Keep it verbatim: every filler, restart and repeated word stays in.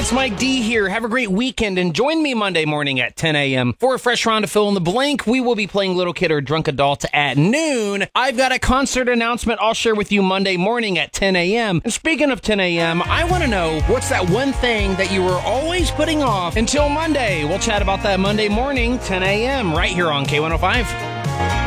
It's Mike D here. Have a great weekend and join me Monday morning at ten a.m. for a fresh round to fill in the blank. We will be playing Little Kid or Drunk Adult at noon. I've got a concert announcement I'll share with you Monday morning at ten a.m. And speaking of ten a.m., I want to know what's that one thing that you were always putting off until Monday. We'll chat about that Monday morning, ten a.m. right here on K one oh five.